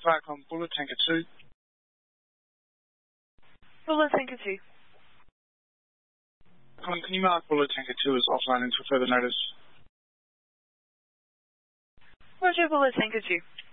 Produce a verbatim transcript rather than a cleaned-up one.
back on Bullet Tanker two. Bullet Tanker two. Con, can you mark Bullet Tanker two as offline until further notice? Roger, Bullet Tanker two.